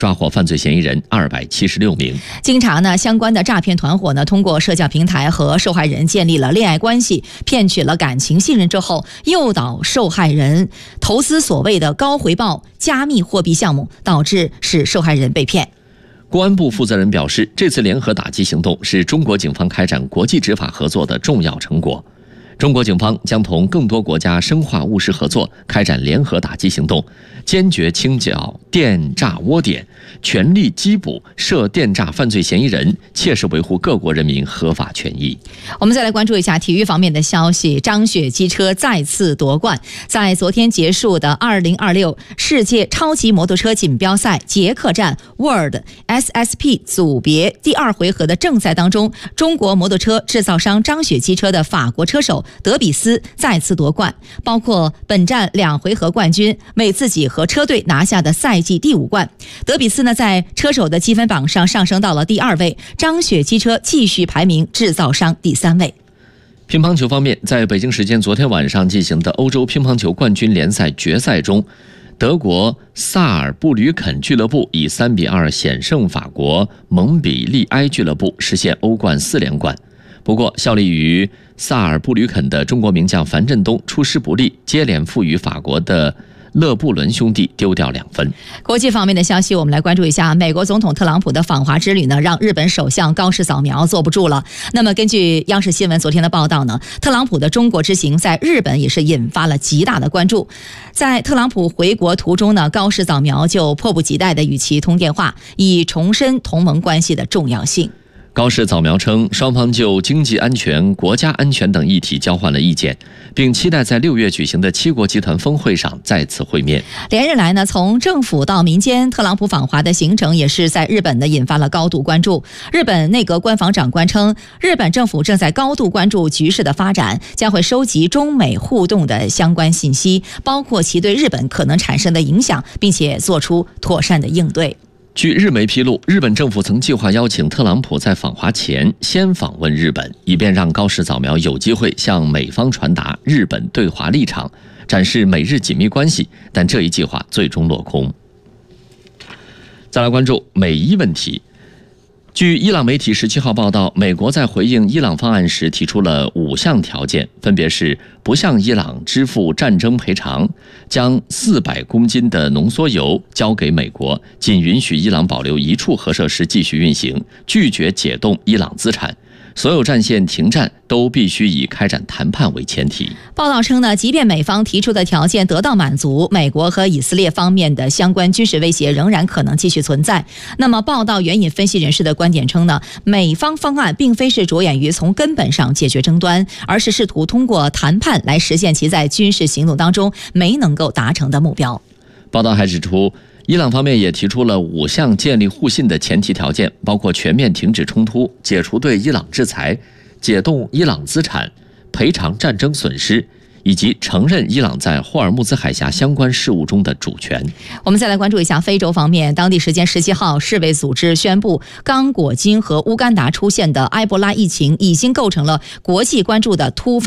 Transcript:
抓获犯罪嫌疑人276名。 经查呢，相关的诈骗团伙呢，通过社交平台和受害人建立了恋爱关系，骗取了感情信任之后，诱导受害人投资所谓的高回报加密货币项目，导致使受害人被骗。 公安部负责人表示，这次联合打击行动是中国警方开展国际执法合作的重要成果。中国警方将同更多国家深化务实合作，开展联合打击行动，坚决清剿电诈窝点，全力缉捕涉电诈犯罪嫌疑人，切实维护各国人民合法权益。 我们再来关注一下体育方面的消息，张雪机车再次夺冠。在昨天结束的2026世界超级摩托车锦标赛捷克站 World SSP 组别第2回合的正赛当中，中国摩托车制造商张雪机车的法国车手德比斯再次夺冠，包括本站2回合冠军，为自己和车队拿下的赛季第5冠。德比斯呢，在车手的积分榜上上升到了第2位，张雪机车继续排名制造商第3位。 乒乓球方面，在北京时间昨天晚上进行的欧洲乒乓球冠军联赛决赛中，德国萨尔布吕肯俱乐部以3-2险胜法国蒙彼利埃俱乐部，实现欧冠4连冠。不过，效力于萨尔布吕肯的中国名将樊振东出师不利，接连负于法国的勒布伦兄弟丢掉2分。 国际方面的消息，我们来关注一下美国总统特朗普的访华之旅呢，让日本首相高市早苗坐不住了。那么根据央视新闻昨天的报道呢，特朗普的中国之行在日本也是引发了极大的关注。在特朗普回国途中呢，高市早苗就迫不及待地与其通电话，以重申同盟关系的重要性。 高市早苗称，双方就经济安全、国家安全等议题交换了意见，并期待在6月举行的7国集团峰会上再次会面。 连日来呢，从政府到民间，特朗普访华的行程也是在日本呢引发了高度关注。日本内阁官房长官称，日本政府正在高度关注局势的发展，将会收集中美互动的相关信息，包括其对日本可能产生的影响，并且做出妥善的应对。 据日媒披露，日本政府曾计划邀请特朗普在访华前先访问日本，以便让高市早苗有机会向美方传达日本对华立场，展示美日紧密关系，但这一计划最终落空。再来关注美伊问题。据伊朗媒体17号报道，美国在回应伊朗方案时提出了5项条件，分别是不向伊朗支付战争赔偿，将400公斤的浓缩铀交给美国，仅允许伊朗保留1处核设施继续运行，拒绝解冻伊朗资产。所有战线停战都必须以开展谈判为前提。 报道称呢，即便美方提出的条件得到满足，美国和以色列方面的相关军事威胁仍然可能继续存在。那么，报道援引分析人士的观点称呢，美方方案并非是着眼于从根本上解决争端，而是试图通过谈判来实现其在军事行动当中没能够达成的目标。 报道还指出，伊朗方面也提出了5项建立互信的前提条件，包括全面停止冲突、解除对伊朗制裁、解冻伊朗资产、赔偿战争损失，以及承认伊朗在霍尔木兹海峡相关事务中的主权。 我们再来关注一下非洲方面，当地时间17号，世卫组织宣布，刚果金和乌干达出现的埃博拉疫情已经构成了国际关注的突发